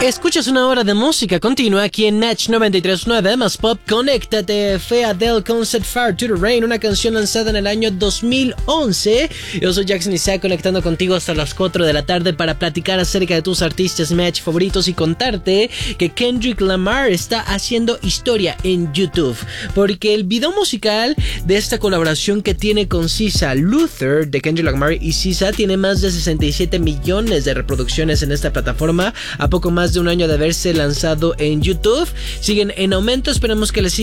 Escuchas una hora de música continua aquí en Match 93.9 más Pop. Conéctate, fue Adele con Set Fire to the Rain, una canción lanzada en el año 2011. Yo soy Jackson Isaac, conectando contigo hasta las 4 de la tarde para platicar acerca de tus artistas Match favoritos y contarte que Kendrick Lamar está haciendo historia en YouTube, porque el video musical de esta colaboración que tiene con SZA, Luther, de Kendrick Lamar y SZA, tiene más de 67 millones de reproducciones en esta plataforma, a poco más de un año de haberse lanzado en YouTube. Siguen en aumento, esperemos que les siga